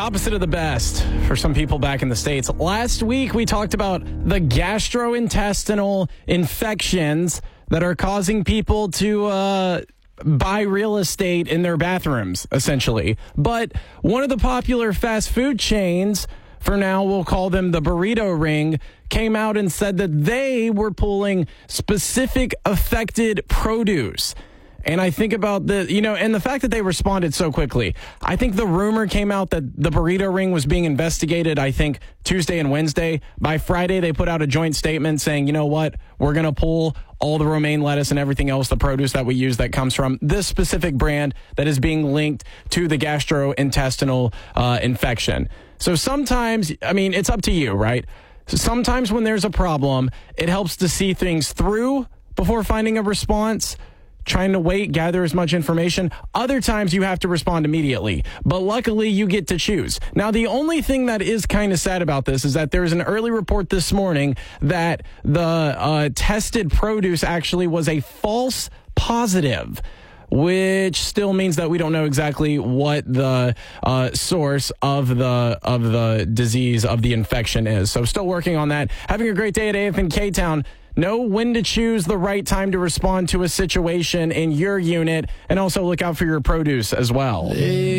opposite of the best for some people back in the States. Last week, we talked about the gastrointestinal infections that are causing people to buy real estate in their bathrooms, essentially. But one of the popular fast food chains, for now we'll call them the Burrito Ring, came out and said that they were pulling specific affected produce. And I think about and the fact that they responded so quickly. I think the rumor came out that the Burrito Ring was being investigated, I think, Tuesday and Wednesday. By Friday, they put out a joint statement saying, you know what, we're going to pull all the romaine lettuce and everything else, the produce that we use that comes from this specific brand that is being linked to the gastrointestinal infection. So sometimes, it's up to you, right? So sometimes when there's a problem, it helps to see things through before finding a response, trying to wait, gather as much information. Other times you have to respond immediately, but luckily you get to choose. Now, the only thing that is kind of sad about this is that there's an early report this morning that the tested produce actually was a false positive, which still means that we don't know exactly what the source of the disease, of the infection is. So still working on that. Having a great day at AFN K-Town. Know when to choose the right time to respond to a situation in your unit, and also look out for your produce as well.